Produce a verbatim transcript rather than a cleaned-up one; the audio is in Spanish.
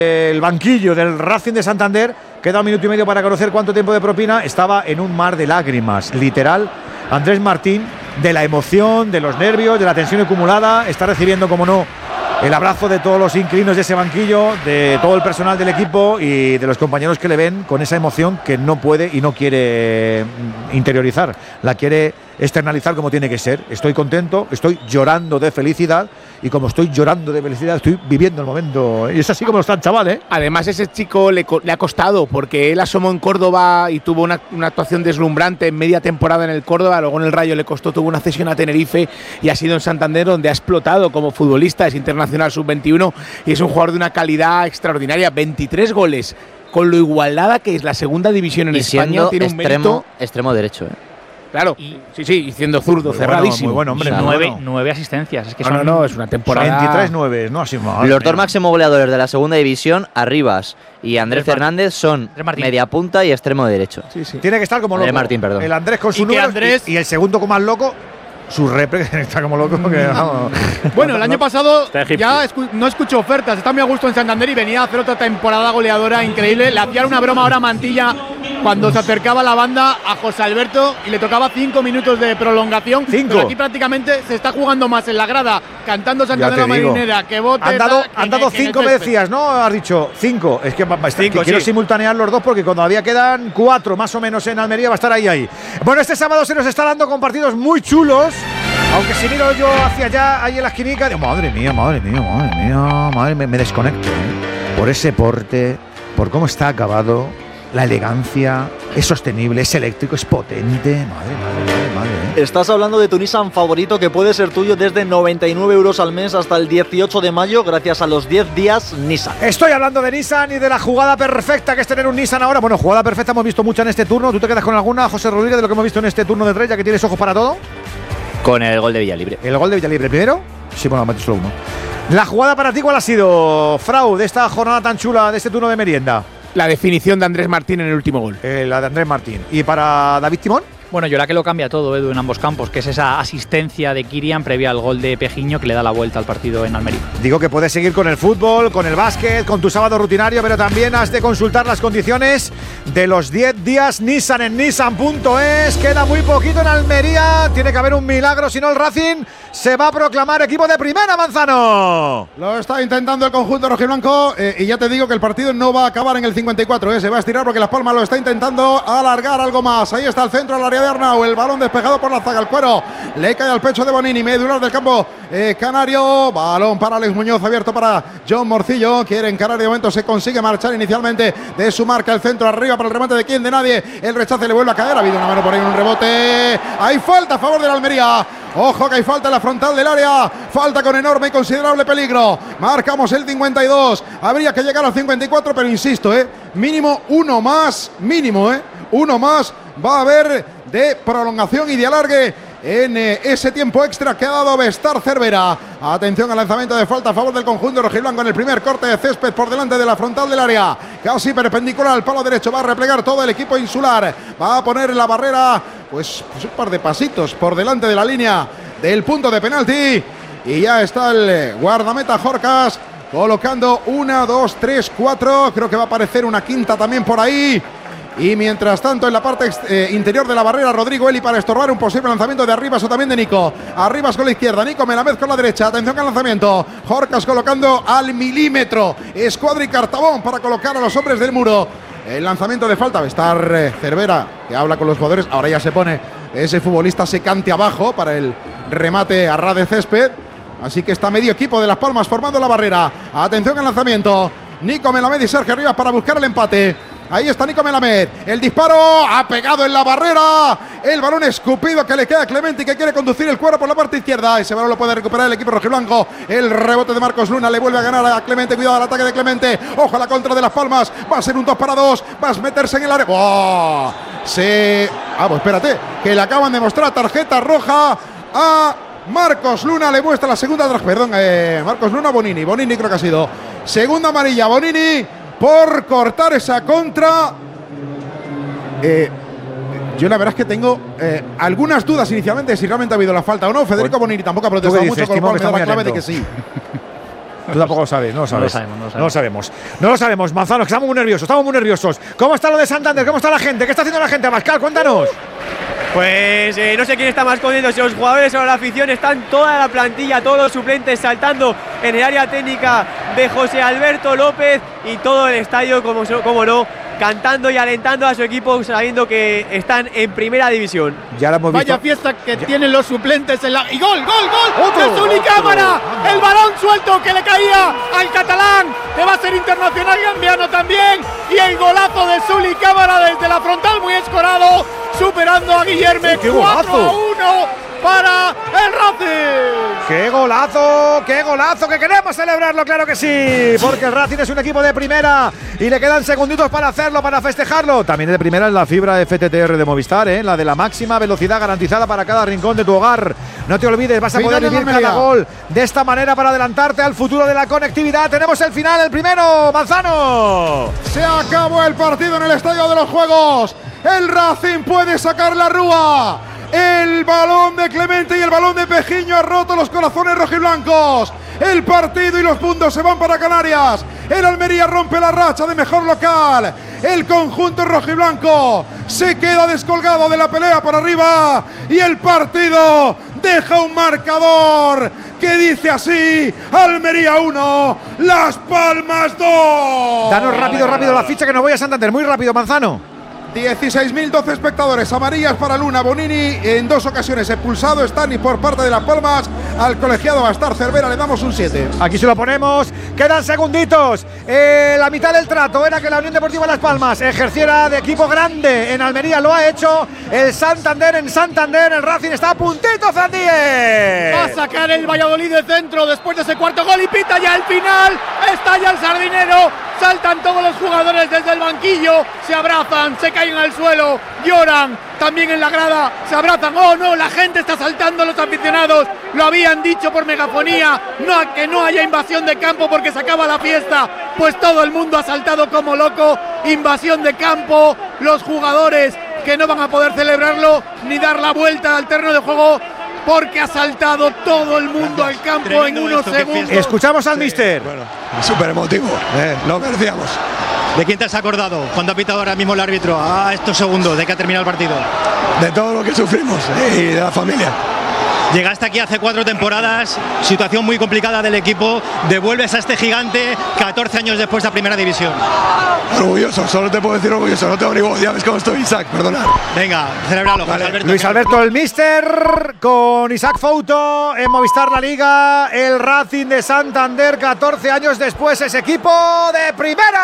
El banquillo del Racing de Santander, queda un minuto y medio para conocer cuánto tiempo de propina. Estaba en un mar de lágrimas, literal. Andrés Martín, de la emoción, de los nervios, de la tensión acumulada, está recibiendo, como no, el abrazo de todos los inquilinos de ese banquillo, de todo el personal del equipo y de los compañeros que le ven con esa emoción que no puede y no quiere interiorizar, la quiere externalizar como tiene que ser. Estoy contento, estoy llorando de felicidad y como estoy llorando de felicidad estoy viviendo el momento. Y es así como está el chaval, ¿eh? Además, ese chico le, le ha costado, porque él asomó en Córdoba y tuvo una, una actuación deslumbrante en media temporada en el Córdoba, luego en el Rayo le costó, tuvo una cesión a Tenerife y ha sido en Santander donde ha explotado como futbolista, es internacional sub veintiuno y es un jugador de una calidad extraordinaria. veintitrés goles, con lo igualada que es la segunda división en y España, tiene un extremo, mérito. extremo derecho, ¿eh? Claro, y, sí, sí, y siendo zurdo, muy cerradísimo. Bueno, muy bueno, hombre. Y No, nueve, no. nueve asistencias. Es que no, son, no, no, es una temporada. veintitrés nueve, no así más. Los dos máximos goleadores de la segunda división, Arribas y Andrés Andrés Fernández, son Martín. media punta y extremo derecho. Sí, sí. Tiene que estar como loco. Andrés Martín, perdón. El Andrés con su Y que número Andrés- y, y el segundo con más loco, su repre, que está como loco. Que, vamos. Bueno, el año pasado Está egipcio. ya escu no escucho ofertas, está muy a gusto en Santander y venía a hacer otra temporada goleadora increíble. Le hacían una broma ahora a Mantilla cuando se acercaba la banda a José Alberto y le tocaba cinco minutos de prolongación. Cinco. Pero aquí prácticamente se está jugando más en la grada, cantando Santander Ya la te digo. Marinera, que bote. Han dado, tal, que han en dado el- que en el cinco, me césped. decías, ¿no? Has dicho cinco. Es que, va- va a estar- Cinco, que quiero sí. simultanear los dos porque todavía quedan cuatro más o menos en Almería, va a estar ahí, ahí. Bueno, este sábado se nos está dando con partidos muy chulos. Aunque si miro yo hacia allá, ahí en la esquinica, digo, madre mía, madre mía, madre mía, madre, me, me desconecto, ¿eh? Por ese porte, por cómo está acabado, la elegancia, es sostenible, es eléctrico, es potente. Madre, madre, madre, madre. ¿eh? Estás hablando de tu Nissan favorito, que puede ser tuyo desde noventa y nueve euros al mes hasta el dieciocho de mayo gracias a los diez días Nissan. Estoy hablando de Nissan y de la jugada perfecta que es tener un Nissan ahora. Bueno, jugada perfecta hemos visto mucha en este turno. ¿Tú te quedas con alguna, José Rodríguez, de lo que hemos visto en este turno de tres, ya que tienes ojos para todo? Con el gol de Villalibre. El gol de Villalibre primero. Sí, bueno, metes solo uno. La jugada para ti, ¿cuál ha sido, Frau, de esta jornada tan chula, de este turno de merienda? La definición de Andrés Martín en el último gol. Eh, la de Andrés Martín. ¿Y para David Timón? Bueno, yo la que lo cambia todo, Edu, en ambos campos, que es esa asistencia de Kirian previa al gol de Pejiño que le da la vuelta al partido en Almería. Digo que puedes seguir con el fútbol, con el básquet, con tu sábado rutinario, pero también has de consultar las condiciones de los diez días Nissan en Nissan punto es. Queda muy poquito en Almería. Tiene que haber un milagro, si no el Racing se va a proclamar equipo de primera, Manzano. Lo está intentando el conjunto rojiblanco eh, y ya te digo que el partido no va a acabar en el cincuenta y cuatro, eh, se va a estirar porque Las Palmas lo está intentando alargar algo más. Ahí está el centro al área de Arnau, el balón despejado por la zaga, el cuero le cae al pecho de Bonini, medular del campo eh, canario, balón para Alex Muñoz, abierto para John Morcillo, quiere encarar, de momento se consigue marchar inicialmente de su marca, el centro arriba para el remate de quién, de nadie, el rechace le vuelve a caer, ha habido una mano por ahí, un rebote, hay falta a favor de la Almería. Ojo que hay falta en la frontal del área, falta con enorme y considerable peligro. Marcamos el cincuenta y dos, habría que llegar al cincuenta y cuatro, pero insisto, eh, mínimo uno más, mínimo, eh, uno más va a haber de prolongación y de alargue en eh, ese tiempo extra que ha dado Bestar Cervera. Atención al lanzamiento de falta a favor del conjunto rojiblanco en el primer corte de césped por delante de la frontal del área, casi perpendicular al palo derecho. Va a replegar todo el equipo insular, va a poner la barrera pues, pues un par de pasitos por delante de la línea del punto de penalti y ya está el guardameta Jorcas colocando una, dos, tres, cuatro, creo que va a aparecer una quinta también por ahí. Y mientras tanto en la parte eh, interior de la barrera, Rodrigo Eli para estorbar un posible lanzamiento de Arribas o también de Nico. Arribas con la izquierda, Nico Melamed con la derecha. Atención al lanzamiento, Jorcas colocando al milímetro Escuadra y Cartabón para colocar a los hombres del muro. El lanzamiento de falta, Bestar eh, Cervera, que habla con los jugadores. Ahora ya se pone ese futbolista secante abajo para el remate a ras de césped. Así que está medio equipo de Las Palmas formando la barrera. Atención al lanzamiento, Nico Melamed y Sergio Arribas para buscar el empate. Ahí está Nico Melamed, el disparo ha pegado en la barrera, el balón escupido que le queda a Clemente y que quiere conducir el cuero por la parte izquierda. Ese balón lo puede recuperar el equipo rojiblanco, el rebote de Marcos Luna le vuelve a ganar a Clemente, cuidado al ataque de Clemente, ojo a la contra de Las Palmas, va a ser un dos para dos, va a meterse en el área. ¡Oh! Se... Ah, pues espérate, que le acaban de mostrar tarjeta roja a Marcos Luna, le muestra la segunda, perdón, eh, Marcos Luna, Bonini, Bonini creo que ha sido segunda amarilla, Bonini, por cortar esa contra. Eh, yo la verdad es que tengo eh, algunas dudas inicialmente si realmente ha habido la falta o no. Federico Bonini tampoco ha protestado mucho, con lo cual me da la clave de que sí. Tú tampoco lo sabes, no lo sabes. No lo sabemos, no lo sabemos. No lo sabemos. No lo sabemos, Manzano, que estamos muy nerviosos, estamos muy nerviosos. ¿Cómo está lo de Santander? ¿Cómo está la gente? ¿Qué está haciendo la gente? Pascal, cuéntanos. Pues eh, no sé quién está más contento, si los jugadores o la afición. Están toda la plantilla, todos los suplentes saltando en el área técnica de José Alberto López y todo el estadio, como, como no, cantando y alentando a su equipo sabiendo que están en primera división. Ya la hemos visto. Vaya fiesta que ya tienen los suplentes en la… ¡Y gol, gol, gol! ¡Otro! ¡De Zuli Cámara! ¡El balón suelto que le caía al catalán! Que va a ser internacional gambiano también. Y el golazo de Zuli Cámara desde la frontal, muy escorado, superando a Guillermo. ¡Qué cuatro golazo! a uno para el Racing. ¡Qué golazo! ¡Qué golazo! ¡Que queremos celebrarlo! ¡Claro que sí! Porque el Racing es un equipo de primera y le quedan segunditos para hacerlo, para festejarlo. También de primera es la fibra F T T R de Movistar, ¿eh? La de la máxima velocidad garantizada para cada rincón de tu hogar. No te olvides, vas a Final poder de vivir Almería. cada gol de esta manera para adelantarte al futuro de la conectividad. Tenemos el final, el primero, Manzano. Se acabó el partido en el Estadio de los Juegos. El Racing puede sacar la rúa. El balón de Clemente y el balón de Pejiño ha roto los corazones rojiblancos. El partido y los puntos se van para Canarias. El Almería rompe la racha de mejor local. El conjunto rojiblanco se queda descolgado de la pelea por arriba. Y el partido deja un marcador que dice así: Almería uno, Las Palmas dos. Danos rápido, rápido la ficha que nos voy a Santander. Muy rápido, Manzano. dieciséis mil doce espectadores, amarillas para Luna. Bonini en dos ocasiones expulsado, Stani por parte de Las Palmas. Al colegiado Bastar Cervera le damos un siete. Aquí se lo ponemos, quedan segunditos. Eh, la mitad del trato era que la Unión Deportiva Las Palmas ejerciera de equipo grande en Almería, lo ha hecho. El Santander en Santander, el Racing está a puntito, Zandíez. Va a sacar el Valladolid de centro después de ese cuarto gol y pita ya el final. Está ya el Sardinero. Saltan todos los jugadores desde el banquillo. Se abrazan, se caen al suelo, lloran. También en la grada se abrazan. ¡Oh no! La gente está saltando, los aficionados. Lo habían dicho por megafonía. No, que no haya invasión de campo porque se acaba la fiesta. Pues todo el mundo ha saltado como loco. Invasión de campo. Los jugadores que no van a poder celebrarlo ni dar la vuelta al terreno de juego, porque ha saltado todo el mundo al campo en unos segundos. Escuchamos al míster. Bueno, súper emotivo, eh, lo merecíamos. ¿De quién te has acordado cuando ha pitado ahora mismo el árbitro a estos segundos de que ha terminado el partido? De todo lo que sufrimos eh, y de la familia. Llegaste aquí hace cuatro temporadas, situación muy complicada del equipo, devuelves a este gigante catorce años después de la primera división. Orgulloso, solo te puedo decir orgulloso, no tengo ni voz, ya ves cómo estoy, Isaac, perdonad. Venga, celebralo, vale. Alberto. Luis Alberto, el míster, con Isaac Fouto en Movistar La Liga, el Racing de Santander, catorce años después, es equipo de primera.